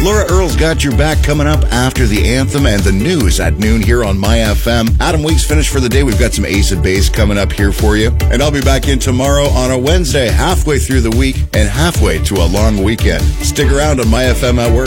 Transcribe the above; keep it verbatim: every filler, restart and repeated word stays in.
Laura Earl's got your back coming up after the anthem and the news at noon here on My F M. Adam Weeks finished for the day. We've got some Ace of Base coming up here for you. And I'll be back in tomorrow on a Wednesday, halfway through the week and halfway to a long weekend. Stick around on My F M at work.